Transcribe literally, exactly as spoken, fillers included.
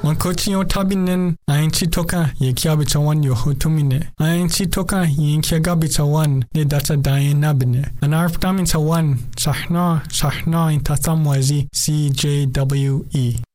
Mankochi yo tabinen ainchi toka ye kia bitawan yo hotumine. Ainchi toka ye kia gabitawan ne data dayen nabine. An arptamin tawan sahna sahna in tatamwazi C J W E.